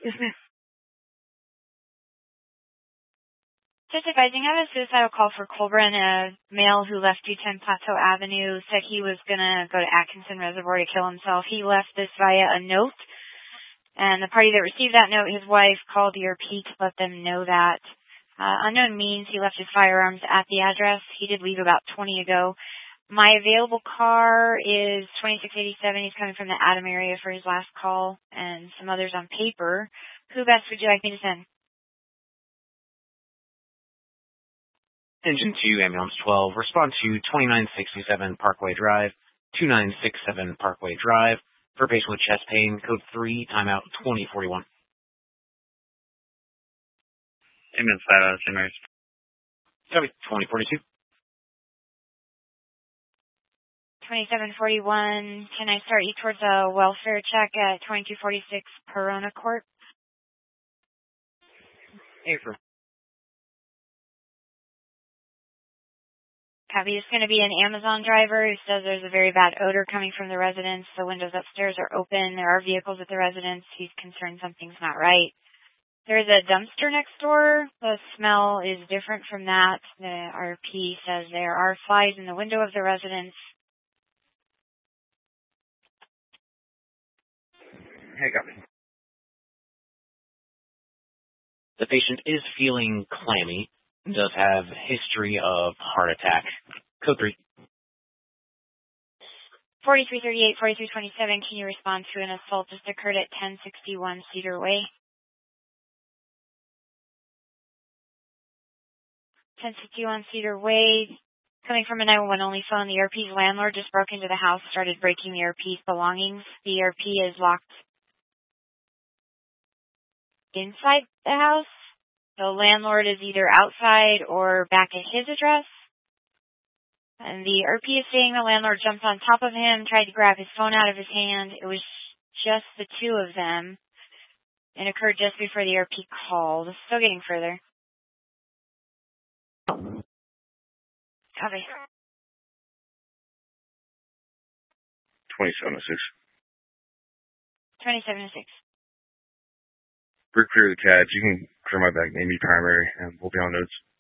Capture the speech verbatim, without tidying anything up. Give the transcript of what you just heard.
Yes, ma'am. Just advising, I have a suicidal call for Colburn, a male who left two ten Plateau Avenue, said he was going to go to Atkinson Reservoir to kill himself. He left this via a note, and the party that received that note, his wife, called E R P to let them know that. Uh, unknown means he left his firearms at the address. He did leave about twenty ago. My available car is twenty-six eighty-seven. He's coming from the Adam area for his last call, and some others on paper. Who best would you like me to send? Engine two, Ambulance twelve, respond to twenty-nine sixty-seven Parkway Drive, two nine six seven Parkway Drive, for patient with chest pain, code three, timeout twenty forty-one. Ambulance five out of Saint Mary's. Copy, twenty forty-two. twenty-seven forty-one, can I start you towards a welfare check at twenty-two forty-six Perona Court? April. Copy. It's going to be an Amazon driver who says there's a very bad odor coming from the residence. The windows upstairs are open. There are vehicles at the residence. He's concerned something's not right. There's a dumpster next door. The smell is different from that. The R P says there are flies in the window of the residence. Hey, copy. The patient is feeling clammy, does have history of heart attack. Code three. forty-three thirty-eight, forty-three twenty-seven, can you respond to an assault just occurred at ten sixty-one Cedar Way? ten sixty-one Cedar Way, coming from a nine one one only phone. The E R P's landlord just broke into the house, started breaking the E R P's belongings. The E R P is locked inside the house. The landlord is either outside or back at his address. And the E R P is saying the landlord jumped on top of him, tried to grab his phone out of his hand. It was just the two of them. It occurred just before the E R P called. Still getting further. Copy. twenty-seven oh six. twenty-seven oh six. We're clear the tabs. You can clear my back, name me primary, and we'll be on notes.